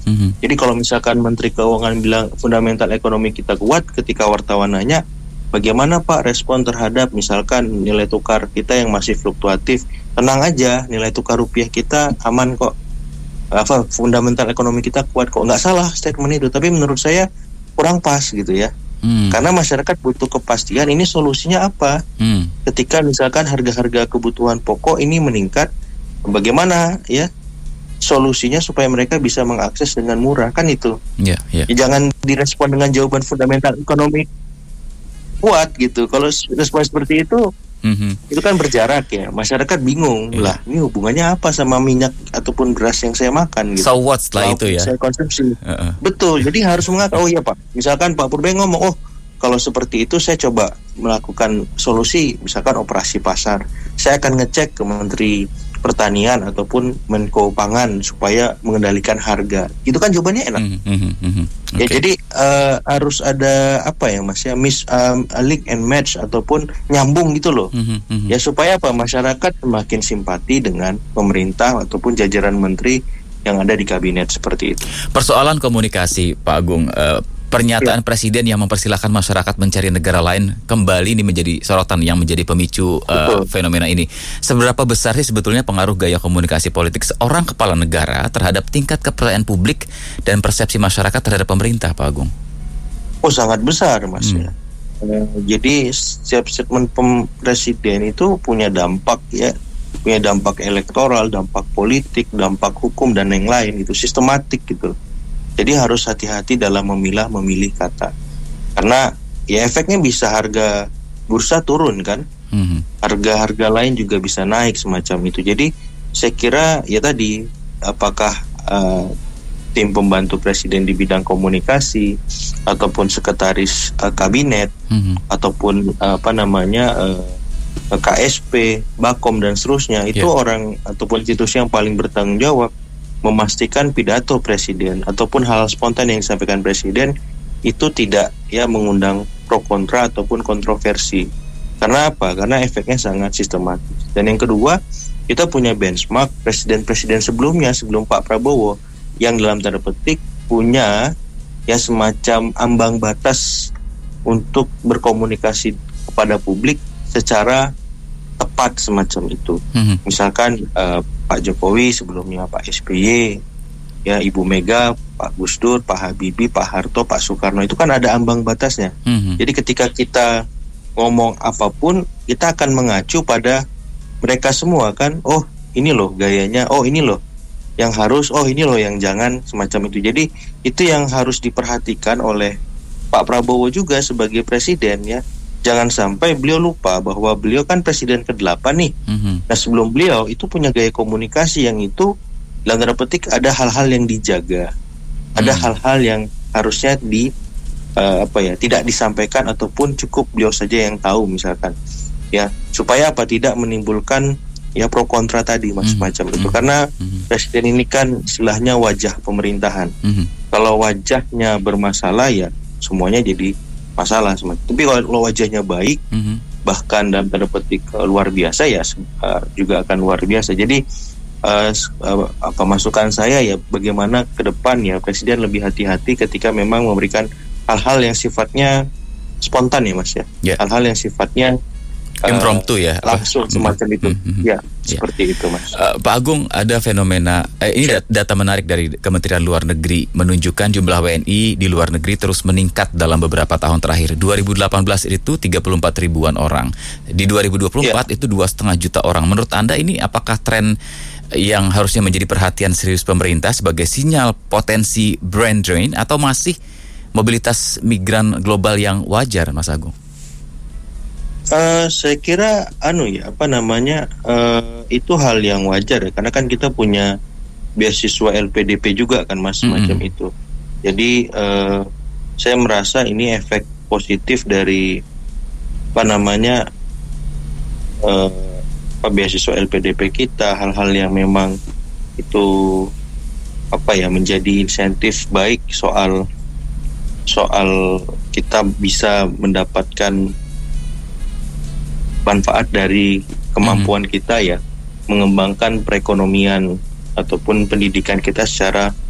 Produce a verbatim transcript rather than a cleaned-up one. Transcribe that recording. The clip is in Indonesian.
Mm-hmm. Jadi kalau misalkan Menteri Keuangan bilang fundamental ekonomi kita kuat, ketika wartawan nanya bagaimana Pak respon terhadap misalkan nilai tukar kita yang masih fluktuatif, tenang aja, nilai tukar rupiah kita aman kok, apa fundamental ekonomi kita kuat kok. Nggak salah statement itu, tapi menurut saya kurang pas gitu ya. Hmm. Karena masyarakat butuh kepastian, ini solusinya apa? Hmm. Ketika misalkan harga-harga kebutuhan pokok ini meningkat, bagaimana ya solusinya supaya mereka bisa mengakses dengan murah, kan itu. Yeah, yeah. Ya, jangan direspon dengan jawaban fundamental ekonomi kuat gitu. Kalau respon seperti itu, mm-hmm. itu kan berjarak ya. Masyarakat bingung, yeah. lah ini hubungannya apa sama minyak ataupun beras yang saya makan gitu. So what setelah itu ya? Saya konsumsi. Uh-uh. Betul, jadi harus mengatakan, oh iya Pak, misalkan Pak Purbe ngomong, oh kalau seperti itu saya coba melakukan solusi, misalkan operasi pasar. Saya akan ngecek ke Menteri Pertanian ataupun Menko Pangan supaya mengendalikan harga. Itu kan jawabannya enak. Mm-hmm, mm-hmm. Okay. Ya jadi uh, harus ada apa ya Mas ya, mis um, link and match ataupun nyambung gitu loh. Mm-hmm, mm-hmm. Ya supaya apa masyarakat semakin simpati dengan pemerintah ataupun jajaran menteri yang ada di kabinet seperti itu. Persoalan komunikasi Pak Agung, uh, pernyataan ya. Presiden yang mempersilahkan masyarakat mencari negara lain kembali ini menjadi sorotan yang menjadi pemicu uh, fenomena ini. Seberapa besar sih sebetulnya pengaruh gaya komunikasi politik seorang kepala negara terhadap tingkat kepercayaan publik dan persepsi masyarakat terhadap pemerintah, Pak Agung? Oh, sangat besar, Mas. Hmm. Ya. Uh, jadi setiap statement presiden itu punya dampak ya, punya dampak elektoral, dampak politik, dampak hukum dan yang lain itu sistematik gitu. Jadi harus hati-hati dalam memilah memilih kata. Karena ya efeknya bisa harga bursa turun kan. Mm-hmm. Harga-harga lain juga bisa naik semacam itu. Jadi saya kira ya tadi apakah uh, tim pembantu presiden di bidang komunikasi ataupun sekretaris uh, kabinet mm-hmm. ataupun uh, apa namanya uh, K S P, Bakom dan seterusnya itu yeah. orang ataupun institusi yang paling bertanggung jawab memastikan pidato presiden ataupun hal spontan yang disampaikan presiden itu tidak ya mengundang pro kontra ataupun kontroversi. Karena apa? Karena efeknya sangat sistematis. Dan yang kedua, kita punya benchmark presiden-presiden sebelumnya sebelum Pak Prabowo yang dalam tanda petik punya ya semacam ambang batas untuk berkomunikasi kepada publik secara tepat semacam itu. Mm-hmm. Misalkan uh, Pak Jokowi sebelumnya Pak S B Y, ya Ibu Mega, Pak Gus Dur, Pak Habibie, Pak Harto, Pak Soekarno itu kan ada ambang batasnya. Mm-hmm. Jadi ketika kita ngomong apapun kita akan mengacu pada mereka semua kan. Oh ini loh gayanya, oh ini loh yang harus, oh ini loh yang jangan semacam itu. Jadi itu yang harus diperhatikan oleh Pak Prabowo juga sebagai presiden ya. Jangan sampai beliau lupa bahwa beliau kan presiden kedelapan nih. Mm-hmm. Nah sebelum beliau itu punya gaya komunikasi yang itu dalam tanda petik ada hal-hal yang dijaga, mm-hmm. ada hal-hal yang harusnya di uh, apa ya tidak disampaikan ataupun cukup beliau saja yang tahu misalkan, ya supaya apa tidak menimbulkan ya pro kontra tadi mas mm-hmm. macam itu. Karena mm-hmm. presiden ini kan istilahnya wajah pemerintahan. Mm-hmm. Kalau wajahnya bermasalah ya semuanya jadi masalah semua. Tapi kalau wajahnya baik, mm-hmm. bahkan dalam tanda petik uh, luar biasa ya uh, juga akan luar biasa. Jadi uh, uh, apa masukan saya ya bagaimana ke depan ya presiden lebih hati-hati ketika memang memberikan hal-hal yang sifatnya spontan ya mas ya, yeah. hal-hal yang sifatnya impromptu ya, langsung semacam itu, mm-hmm. ya seperti yeah. itu mas. Uh, Pak Agung, ada fenomena eh, ini data menarik dari Kementerian Luar Negeri menunjukkan jumlah W N I di luar negeri terus meningkat dalam beberapa tahun terakhir. dua ribu delapan belas itu tiga puluh empat ribuan orang, di dua ribu dua puluh empat yeah. itu dua setengah juta orang. Menurut Anda ini apakah tren yang harusnya menjadi perhatian serius pemerintah sebagai sinyal potensi brain drain atau masih mobilitas migran global yang wajar, Mas Agung? Uh, saya kira anu ya apa namanya uh, itu hal yang wajar ya karena kan kita punya beasiswa L P D P juga kan mas mm-hmm. macam itu. Jadi uh, saya merasa ini efek positif dari apa namanya uh, apa beasiswa L P D P kita, hal-hal yang memang itu apa ya menjadi insentif baik soal soal kita bisa mendapatkan manfaat dari kemampuan mm-hmm. kita ya mengembangkan perekonomian ataupun pendidikan kita secara